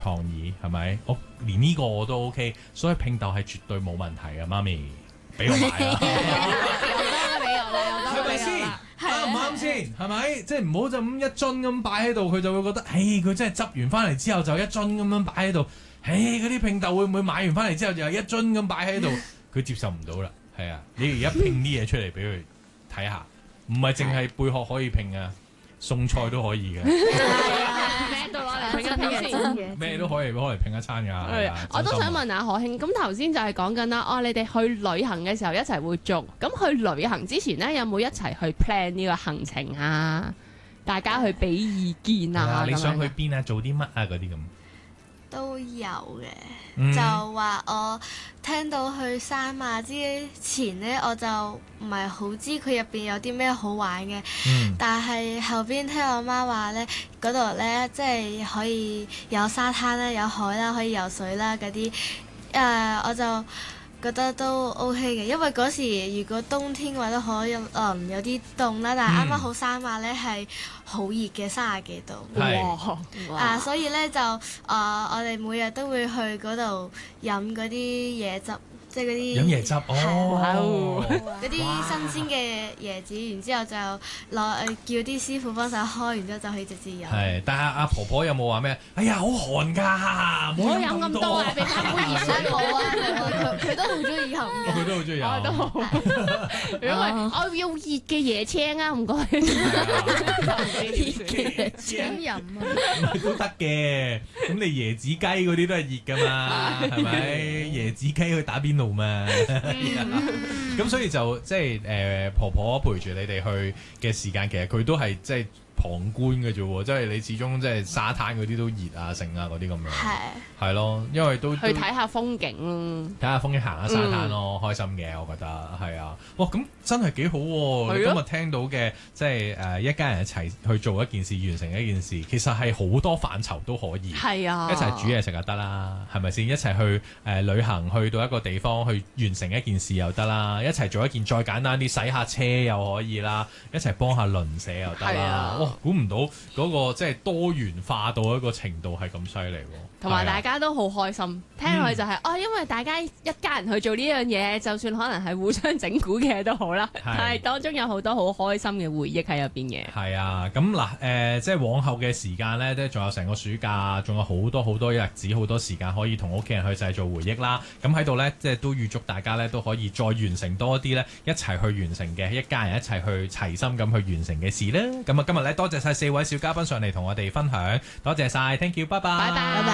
創意係咪？我連呢個我都 OK， 所以拼豆係絕對冇問題嘅，媽咪俾我買啦，係咪先？啱唔啱先？係咪？即係唔好就咁一樽咁擺喺度，佢就會覺得，佢真係執完翻嚟之後就一樽咁樣擺喺度，嗰啲拼豆會唔會買完翻嚟之後就一樽咁擺喺度？佢接受唔到啦。係啊，你而家拼啲嘢出嚟俾佢睇下，唔係淨係貝殼可以拼啊，餸菜都可以嘅。 咩都攞嚟拼一餐， 咩都可以攞嚟拼一餐㗎。 我都想問下何兄，咁頭先就係講緊啦，你哋去旅行嘅時候一齊會做，咁去旅行之前呢，有冇一齊去 plan 呢個行程啊？大家去俾意見啊？ 你想去邊啊？做啲乜啊？嗰啲咁都有嘅，就話我聽到去山馬之前呢，我就唔係好知佢入邊有啲咩好玩嘅。但係後邊聽我媽話呢，嗰度呢，即係可以有沙灘啦、有海啦、可以游水啦嗰啲，我就覺得都 OK 嘅，因為嗰時如果冬天嘅話都可以有啲凍啦，但係啱啱好山馬呢係好熱嘅30幾度，所以呢，就我哋每日都會去嗰度飲嗰啲椰汁，即係嗰啲飲椰汁嗰啲新鮮嘅椰子，然之後就叫啲師傅幫手開，然之後就可以直接飲。 係，但係阿婆婆有冇話咩？哎呀，好寒㗎，唔好飲咁多啊！ 俾翻杯熱水我啊！ 佢都好中意飲嘅。 佢都好中意飲。 我都好。因為我要熱嘅椰青啊，唔該。 點飲啊？ 都得嘅，咁你椰子雞嗰啲都係熱㗎嘛，係咪？椰子雞去打邊爐嘛，咁所以就即係婆婆陪住你哋去嘅時間，其實佢都係即係旁觀嘅啫喎，即係你始終即係沙灘嗰啲都熱啊、剩啊嗰啲咁樣，係咯，因為都去睇下風景， 睇下風景，行下沙灘咯，開心嘅，我覺得係啊。哇，咁真係幾好喎！你今日聽到嘅即係一家人一齊去做一件事，完成一件事，其實係好多範疇都可以。 係啊， 一齊煮嘢食就得啦，係咪先？一齊去旅行，去到一個地方去完成一件事又得啦，一齊做一件再簡單啲，洗下車又可以啦，一齊幫下鄰舍又得啦。哇，估唔到嗰個即係多元化到一個程度係咁犀利喎！ 同埋大家都好開心，聽落去就係因為大家一家人去做呢樣嘢，就算可能係互相整蠱嘅都好啦，但係當中有好多好開心嘅回憶喺入邊嘅。係啊，咁嗱即係往後嘅時間呢，即係仲有成個暑假，仲有好多好多日子，好多時間可以同屋企人去製造回憶啦。咁喺度呢，即係都預祝大家呢都可以再完成多啲呢，一齊去完成嘅，一家人一齊去齊心咁去完成嘅事啦。咁啊，今日呢，多謝晒4位小嘉賓上嚟同我哋分享，多謝晒 ，thank you，拜拜。